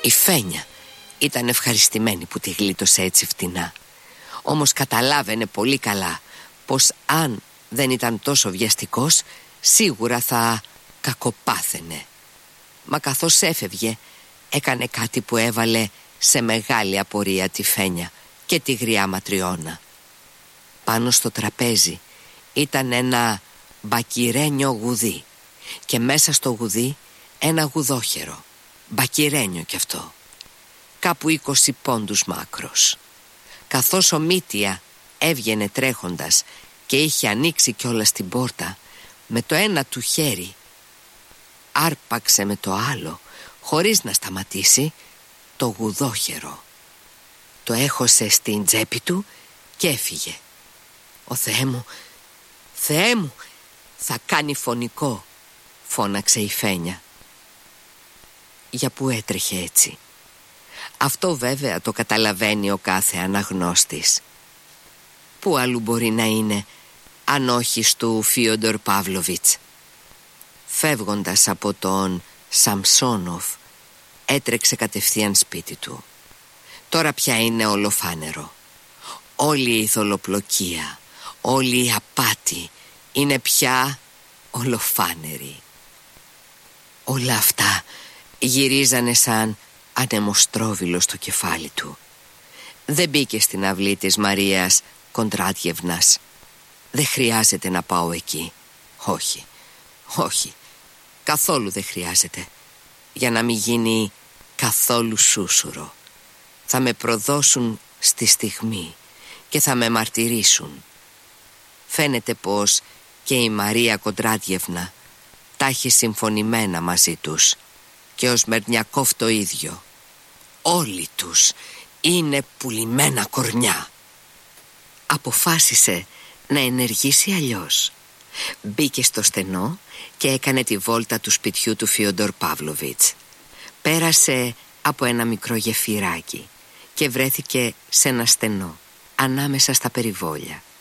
Η Φένια ήταν ευχαριστημένη που τη γλίτωσε έτσι φτηνά. Όμως καταλάβαινε πολύ καλά πως αν δεν ήταν τόσο βιαστικός, σίγουρα θα κακοπάθαινε. Μα καθώς έφευγε, έκανε κάτι που έβαλε σε μεγάλη απορία τη Φένια και τη γριά Ματριώνα. Πάνω στο τραπέζι ήταν ένα μπακυρένιο γουδί και μέσα στο γουδί ένα γουδόχερο, μπακυρένιο κι αυτό, κάπου 20 πόντους μάκρος. Καθώς ο Μήτια έβγαινε τρέχοντας και είχε ανοίξει κιόλας την πόρτα, με το ένα του χέρι άρπαξε με το άλλο, χωρίς να σταματήσει, το γουδόχερο. Το έχωσε στην τσέπη του και έφυγε. «Ο Θεέ μου, Θεέ μου, θα κάνει φωνικό», φώναξε η Φένια. Για πού έτρεχε έτσι? Αυτό βέβαια το καταλαβαίνει ο κάθε αναγνώστης. Πού αλλού μπορεί να είναι αν όχι στου Φίοντορ Παύλοβιτς? Φεύγοντας από τον Σαμσόνοφ, έτρεξε κατευθείαν σπίτι του. Τώρα πια είναι ολοφάνερο. Όλη η ηθολοπλοκία, όλη η απάτη είναι πια ολοφάνερη. Όλα αυτά γυρίζανε σαν ανεμοστρόβιλο στο κεφάλι του. Δεν μπήκε στην αυλή της Μαρίας Κοντράτιευνας. Δεν χρειάζεται να πάω εκεί. Όχι, όχι, καθόλου δεν χρειάζεται. Για να μην γίνει καθόλου σούσουρο. Θα με προδώσουν στη στιγμή και θα με μαρτυρήσουν. Φαίνεται πως και η Μαρία Κοντράτιευνα τα έχει συμφωνημένα μαζί τους, και ο Σμερνιακόφ το ίδιο. Όλοι τους είναι πουλημένα κορνιά. Αποφάσισε να ενεργήσει αλλιώς. Μπήκε στο στενό και έκανε τη βόλτα του σπιτιού του Φίοντορ Παύλοβιτς. Πέρασε από ένα μικρό γεφυράκι και βρέθηκε σε ένα στενό ανάμεσα στα περιβόλια.